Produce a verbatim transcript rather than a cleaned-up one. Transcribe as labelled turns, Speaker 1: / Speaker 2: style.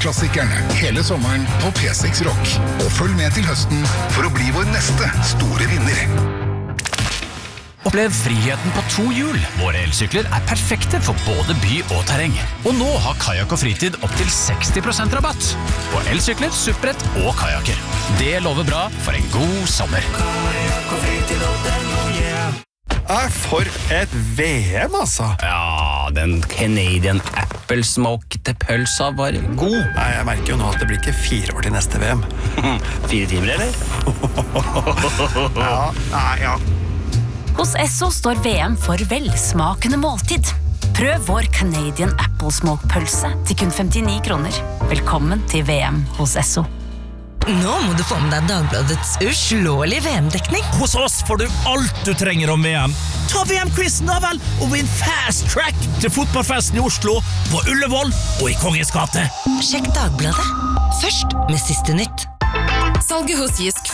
Speaker 1: klassikerne hele sommeren på P seks Rock. Og følg med til høsten for å bli vår neste store vinner.
Speaker 2: Opplev friheten på to hjul. Våre elsykler er perfekte for både by og terreng. Og nå har Kajak og Fritid opp til seksti prosent rabatt på elsykler, supprett og kajaker. Det lover bra for en god sommer.
Speaker 3: Ah, for et V M, altså.
Speaker 2: Ja, den Canadian Apple Smoked pølsa var god.
Speaker 3: Nei, jeg merker jo nå at det blir ikke fire år til neste V M.
Speaker 2: Fire timer, eller?
Speaker 3: Ja, nei, ja.
Speaker 4: Hos Esso står V M for velsmakende måltid. Prøv vår Canadian Apple Smoke-pølse til kun femtini kroner. Velkommen til V M hos Esso.
Speaker 5: Nå må du få med deg Dagbladets uslåelige V M-dekning.
Speaker 6: Hos oss får du alt du trenger om V M. Ta V M-quizen da vel, og vinn fast track til fotballfesten i Oslo, på Ullevål og i Kongens gate.
Speaker 5: Sjekk Dagbladet. Først med siste nytt.
Speaker 7: Salget hos Jysk